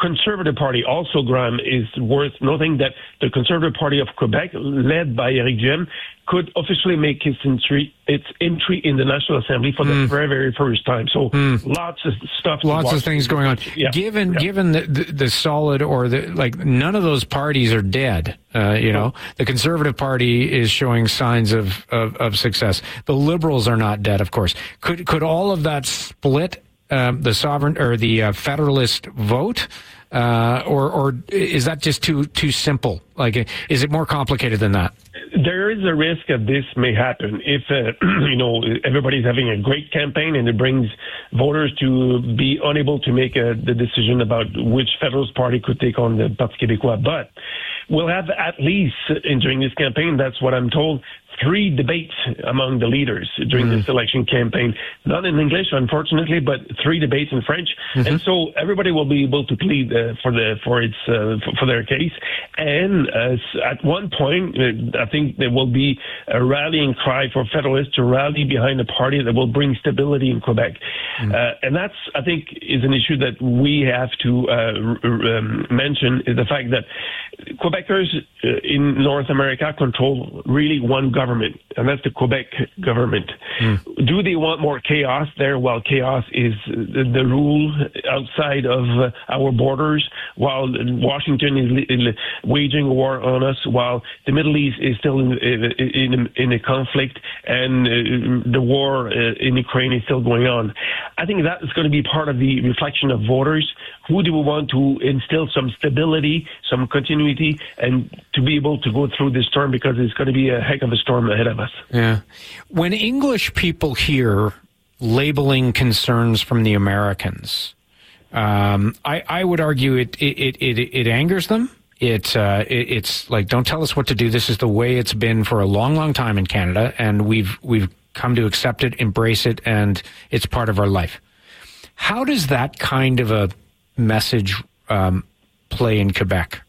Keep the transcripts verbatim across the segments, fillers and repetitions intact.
Conservative Party also, Graham, is worth noting that the Conservative Party of Quebec, led by Éric Duhem, could officially make its entry, its entry in the National Assembly for mm. the very, very first time. So mm. lots of stuff. Lots of things going on. Yeah. Given yeah. given the, the, the solid or the like, none of those parties are dead. Uh, you know, the Conservative Party is showing signs of, of, of success. The Liberals are not dead, of course. Could could all of that split um, the sovereign or the uh, Federalist vote? Uh, or, or is that just too too simple? Like, is it more complicated than that? There is a risk that this may happen if, uh, you know, everybody's having a great campaign and it brings voters to be unable to make a, the decision about which Federalist Party could take on the Parti Québécois. But we'll have at least, in, during this campaign, that's what I'm told, three debates among the leaders during mm-hmm. this election campaign. Not in English, unfortunately, but three debates in French. Mm-hmm. And so everybody will be able to plead uh, for the for its uh, for, for their case. And uh, at one point, uh, I think there will be a rallying cry for Federalists to rally behind a party that will bring stability in Quebec. Mm-hmm. Uh, and that's, I think, is an issue that we have to uh, r- um, mention, is the fact that Quebecers uh, in North America control really one government, and that's the Quebec government. Mm. Do they want more chaos there? Well, chaos is the, the rule outside of uh, our borders, while Washington is, is waging war on us, while the Middle East is still in, in, in a conflict, and uh, the war uh, in Ukraine is still going on. I think that is going to be part of the reflection of voters. Who do we want to instill some stability, some continuity, and to be able to go through this storm, because it's going to be a heck of a storm ahead of us. Yeah. When English people hear labeling concerns from the Americans, um, I, I would argue it it, it, it angers them. It, uh, it it's like, don't tell us what to do. This is the way it's been for a long, long time in Canada, and we've we've come to accept it, embrace it, and it's part of our life. How does that kind of a message um, play in Quebec?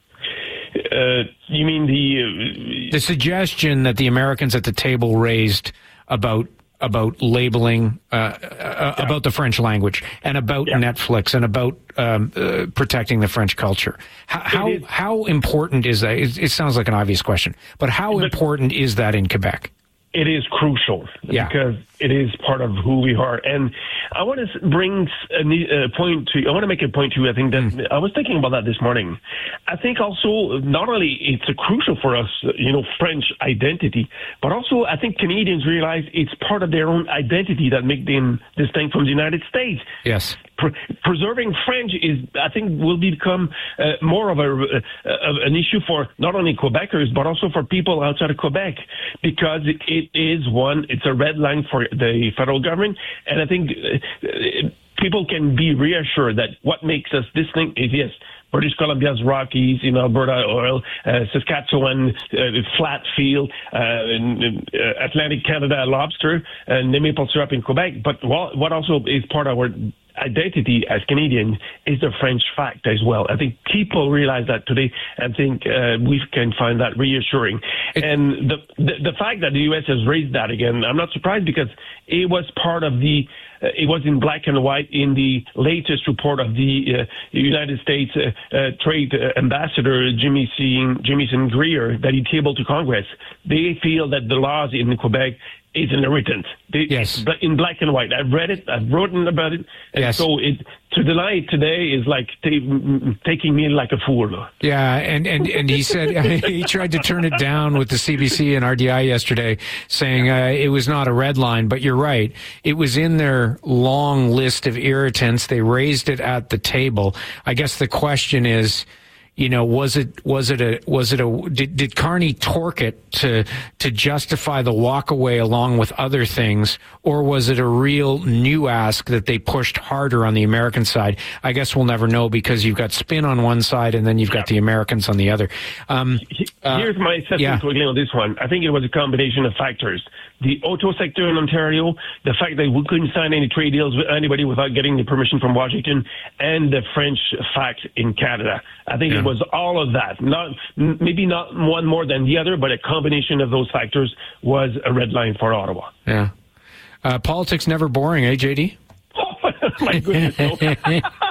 Uh, you mean the... Uh, the suggestion that the Americans at the table raised about about labeling, uh, uh, yeah. about the French language, and about yeah. Netflix, and about um, uh, protecting the French culture. How how, is, how important is that? It, it sounds like an obvious question, but how but, important is that in Quebec? It is crucial yeah. because it is part of who we are. And I want to bring a, a point to, I want to make a point to you. I think that mm. I was thinking about that this morning. I think also not only it's a crucial for us, you know, French identity, but also I think Canadians realize it's part of their own identity that make them distinct from the United States. Yes. Pre- preserving French is, I think, will become uh, more of a uh, of an issue for not only Quebecers, but also for people outside of Quebec, because it, it is one, it's a red line for the federal government. And I think uh, people can be reassured that what makes us distinct is, yes, British Columbia's Rockies, in Alberta oil, uh, Saskatchewan uh, flat field, uh, in, uh, Atlantic Canada lobster, and the maple syrup in Quebec. But what, what also is part of our identity as Canadians is the French fact as well. I think people realize that today, and think uh, we can find that reassuring. It, and the, the the fact that the U S has raised that again, I'm not surprised, because it was part of the uh, it was in black and white in the latest report of the uh, United States uh, uh, Trade Ambassador Jamieson Jamieson Greer that he tabled to Congress. They feel that the laws in Quebec is an irritant. They, yes. In black and white. I've read it. I've written about it. And yes. so it, to deny it today is like t- taking me like a fool. Yeah, and, and, and he said he tried to turn it down with the C B C and R D I yesterday, saying uh, it was not a red line. But you're right. It was in their long list of irritants. They raised it at the table. I guess the question is, you know, was it was it a was it a did, did Carney torque it to to justify the walkaway along with other things, or was it a real new ask that they pushed harder on the American side? I guess we'll never know, because you've got spin on one side and then you've got the Americans on the other. Um, Here's uh, my assessment yeah. quickly on this one. I think it was a combination of factors. The auto sector in Ontario, the fact that we couldn't sign any trade deals with anybody without getting the permission from Washington, and the French fact in Canada. I think yeah. it was all of that. Not maybe not one more than the other, but a combination of those factors was a red line for Ottawa. Yeah. Uh, politics never boring, eh, J D? Oh, my goodness. No.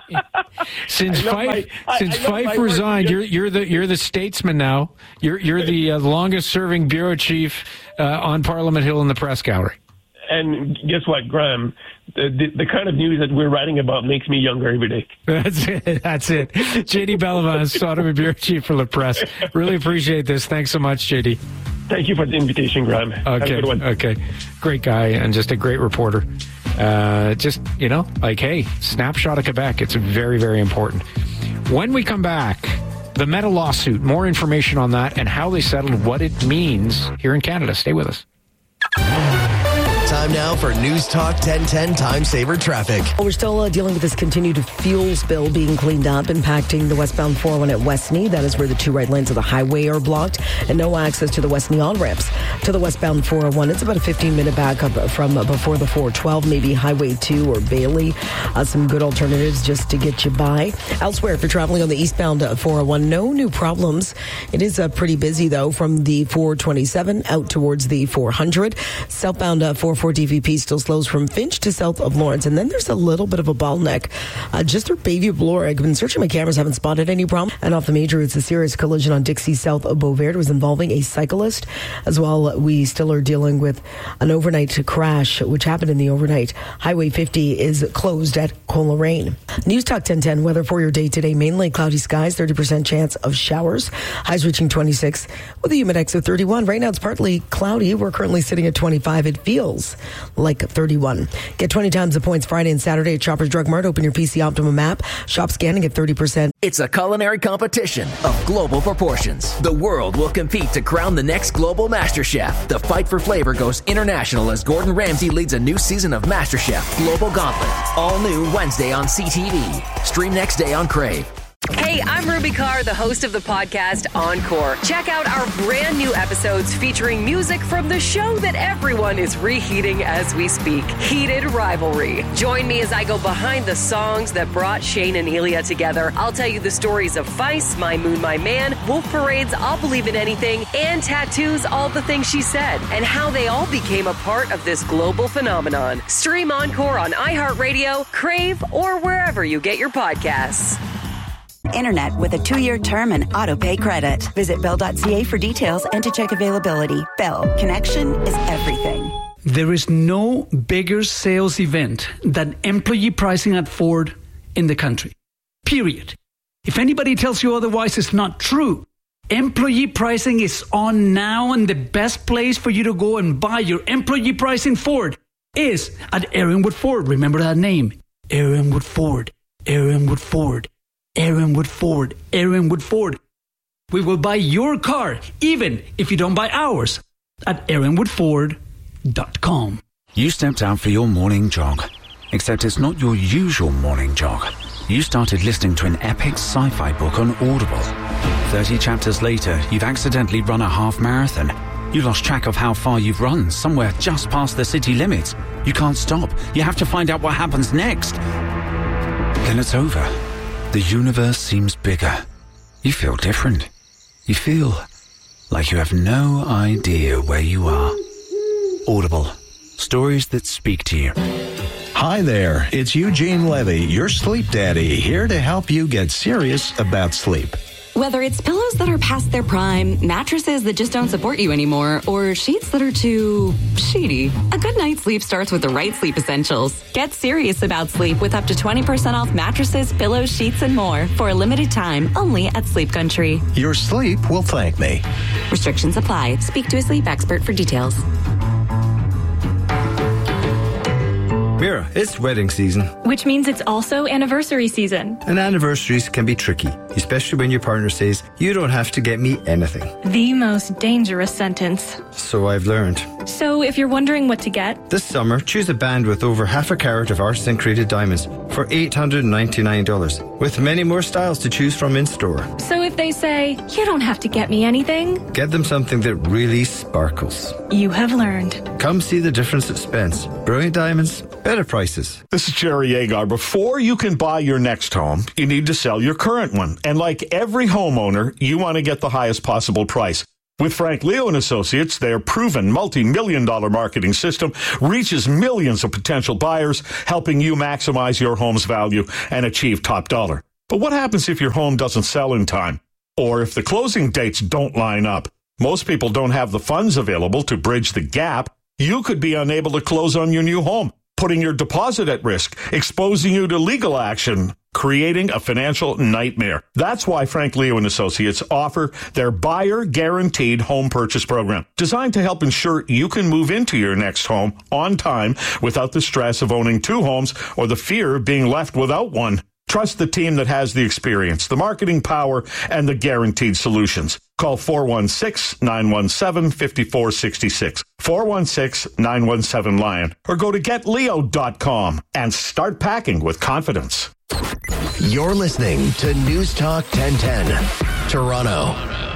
Since Fife, my, since I, I Fife resigned, you're you're the you're the statesman now. You're you're the uh, longest serving bureau chief uh, on Parliament Hill in the press gallery. And guess what, Graham? The, the, the kind of news that we're writing about makes me younger every day. That's it. That's it. J D Bellavance, Sodom bureau chief for La Presse. Really appreciate this. Thanks so much, J D. Thank you for the invitation, Graham. Okay. Have a good one. Okay. Great guy and just a great reporter. Uh, just, you know, like, hey, snapshot of Quebec. It's very, very important. When we come back, the Meta lawsuit, more information on that and how they settled, what it means here in Canada. Stay with us. Time now for News Talk ten ten Time Saver Traffic. We're still uh, dealing with this continued fuel spill being cleaned up, impacting the westbound four oh one at Westney. That is where the two right lanes of the highway are blocked and no access to the Westney on-ramps. To the westbound four oh one, it's about a fifteen-minute backup from uh, before the four twelve, maybe Highway two or Bailey. Uh, some good alternatives just to get you by. Elsewhere, if you're traveling on the eastbound uh, four oh one, no new problems. It is uh, pretty busy, though, from the four twenty-seven out towards the four hundred. Southbound uh, four four D V P still slows from Finch to south of Lawrence. And then there's a little bit of a bottleneck uh, just through Bayview Bloor. I've been searching my cameras, haven't spotted any problem. And off the major, it's a serious collision on Dixie south of Beauvert. It was involving a cyclist. As well, we still are dealing with an overnight crash, which happened in the overnight. Highway fifty is closed at Coleraine. News Talk ten ten, weather for your day today. Mainly cloudy skies, thirty percent chance of showers. Highs reaching twenty-six with a humid index of thirty-one. Right now it's partly cloudy. We're currently sitting at twenty-five. It feels like thirty-one. Get twenty times the points Friday and Saturday at Shoppers Drug Mart. Open your P C Optimum app. Shop scanning at thirty percent. It's a culinary competition of global proportions. The world will compete to crown the next global master chef. The fight for flavor goes international as Gordon Ramsay leads a new season of MasterChef Global Gauntlet. All new Wednesday on C T V. Stream next day on Crave. Hey, I'm Ruby Carr, the host of the podcast Encore. Check out our brand new episodes featuring music from the show that everyone is reheating as we speak, Heated Rivalry. Join me as I go behind the songs that brought Shane and Elia together. I'll tell you the stories of Feist, My Moon, My Man, Wolf Parade's I'll Believe in Anything, and Tattoo's All the Things She Said, and how they all became a part of this global phenomenon. Stream Encore on iHeartRadio, Crave, or wherever you get your podcasts. Internet with a two-year term and auto-pay credit. Visit Bell dot C A for details and to check availability. Bell. Connection is everything. There is no bigger sales event than employee pricing at Ford in the country. Period. If anybody tells you otherwise, it's not true. Employee pricing is on now, and the best place for you to go and buy your employee pricing Ford is at Aaronwood Ford. Remember that name. Aaronwood Ford. Aaronwood Ford. Aaronwood Ford, Aaronwood Ford. We will buy your car, even if you don't buy ours, at aaronwood ford dot com. You stepped out for your morning jog, except it's not your usual morning jog. You started listening to an epic sci-fi book on Audible. Thirty chapters later, you've accidentally run a half marathon. You lost track of how far you've run, somewhere just past the city limits. You can't stop. You have to find out what happens next. Then it's over. The universe seems bigger. You feel different. You feel like you have no idea where you are. Audible. Stories that speak to you. Hi there, it's Eugene Levy, your sleep daddy, here to help you get serious about sleep. Whether it's pillows that are past their prime, mattresses that just don't support you anymore, or sheets that are too shady, a good night's sleep starts with the right sleep essentials. Get serious about sleep with up to twenty percent off mattresses, pillows, sheets, and more for a limited time only at Sleep Country. Your sleep will thank me. Restrictions apply. Speak to a sleep expert for details. Mira, it's wedding season. Which means it's also anniversary season. And anniversaries can be tricky, especially when your partner says, you don't have to get me anything. The most dangerous sentence. So I've learned. So if you're wondering what to get, this summer, choose a band with over half a carat of artisan-created diamonds for eight hundred ninety-nine dollars, with many more styles to choose from in-store. So if they say, you don't have to get me anything, get them something that really sparkles. You have learned. Come see the difference at Spence. Brilliant diamonds, better prices. This is Jerry Agar. Before you can buy your next home, you need to sell your current one. And like every homeowner, you want to get the highest possible price. With Frank Leo and Associates, their proven multi-million dollar marketing system reaches millions of potential buyers, helping you maximize your home's value and achieve top dollar. But what happens if your home doesn't sell in time? Or if the closing dates don't line up? Most people don't have the funds available to bridge the gap. You could be unable to close on your new home, putting your deposit at risk, exposing you to legal action, creating a financial nightmare. That's why Frank Leo and Associates offer their Buyer Guaranteed Home Purchase Program, designed to help ensure you can move into your next home on time without the stress of owning two homes or the fear of being left without one. Trust the team that has the experience, the marketing power, and the guaranteed solutions. Call four one six, nine one seven, five four six six, four one six, nine one seven, LION, or go to get leo dot com and start packing with confidence. You're listening to News Talk ten ten, Toronto.